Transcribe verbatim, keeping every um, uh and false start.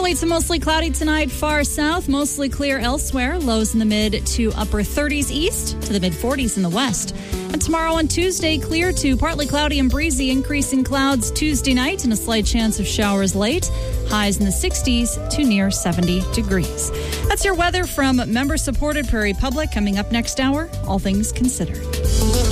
Partly to mostly cloudy tonight, far south, mostly clear elsewhere. Lows in the mid to upper thirties east to the mid forties in the west. And tomorrow on Tuesday, clear to partly cloudy and breezy, increasing clouds Tuesday night and a slight chance of showers late. Highs in the sixties to near seventy degrees. That's your weather from member-supported Prairie Public. Coming up next hour, all things considered.